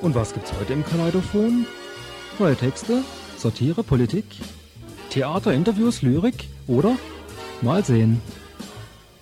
Und was gibt's heute im Kaleidophon? Neue Texte, Satire, Politik, Theater, Interviews, Lyrik oder? Mal sehen.